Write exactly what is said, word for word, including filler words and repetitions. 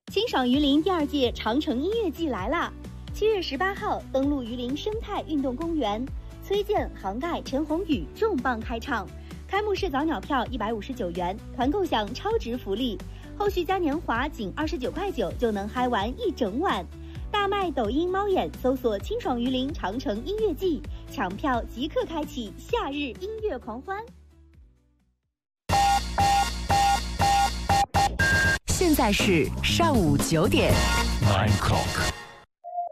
清爽榆林第二届长城音乐季来啦！七月十八号登陆榆林生态运动公园，崔健、杭盖、陈鸿宇重磅开唱。开幕式早鸟票一百五十九元，团购享超值福利，后续嘉年华仅二十九块九就能嗨玩一整晚。大麦抖音猫眼搜索“清爽榆林长城音乐季”，抢票即刻开启夏日音乐狂欢。 现在是上午九点。 Nine o'clock.